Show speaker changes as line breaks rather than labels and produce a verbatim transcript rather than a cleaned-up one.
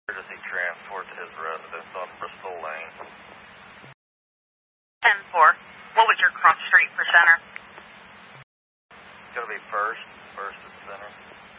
Emergency transport to his residence on Bristol Lane.
ten four. What was your cross street for center?
It's going to be first, first and center.